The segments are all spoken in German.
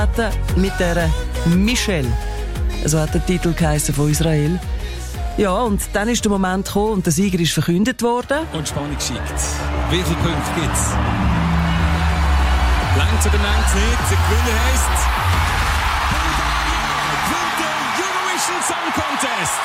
mit der Michelle. So hat der Titel geheissen von Israel. Ja, und dann ist der Moment gekommen und der Sieger ist verkündet worden. Und Spannung geschickt. Wie viele Punkte gibt's? Längt's oder längt's nicht? Der Gewinner heisst gewinnt den Eurovision Song Contest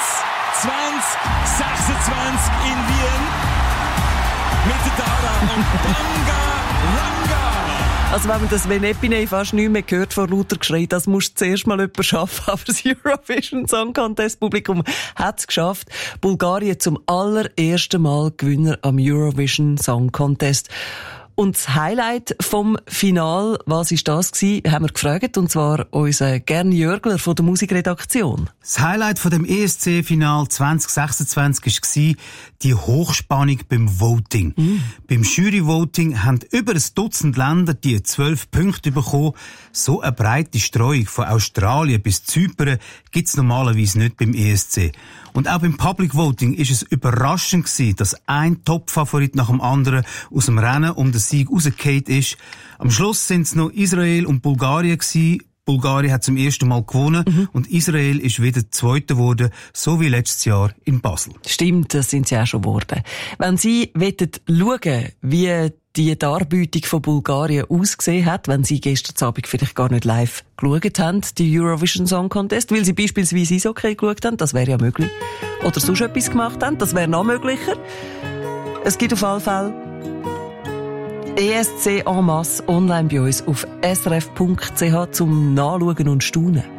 2026 in Wien mit der Dara und Banga Ranga. Also wenn man das Venepine fast nicht mehr hört vor lauter Geschrei, das muss zuerst mal jemand schaffen. Aber das Eurovision Song Contest Publikum hat es geschafft. Bulgarien zum allerersten Mal Gewinner am Eurovision Song Contest. Und das Highlight vom Final, was ist das gewesen, haben wir gefragt, und zwar unser Gern Jörgler von der Musikredaktion. Das Highlight von dem ESC-Final 2026 war die Hochspannung beim Voting. Beim Jury-Voting haben über ein Dutzend Länder die 12 Punkte bekommen. So eine breite Streuung von Australien bis Zypern gibt's normalerweise nicht beim ESC. Und auch beim Public Voting ist es überraschend gewesen, dass ein Top-Favorit nach dem anderen aus dem Rennen um den Sieg rausgefallen ist. Am Schluss sind es noch Israel und Bulgarien gewesen. Bulgarien hat zum ersten Mal gewonnen und Israel ist wieder Zweiter geworden, so wie letztes Jahr in Basel. Stimmt, das sind sie auch schon geworden. Wenn Sie schauen, wie die Darbietung von Bulgarien ausgesehen hat, wenn Sie gestern Abend vielleicht gar nicht live geschaut haben, die Eurovision Song Contest, weil Sie beispielsweise Eishockey geschaut haben, das wäre ja möglich. Oder sonst etwas gemacht haben, das wäre noch möglicher. Es gibt auf alle Fälle ESC en masse online bei uns auf srf.ch zum Nachschauen und Staunen.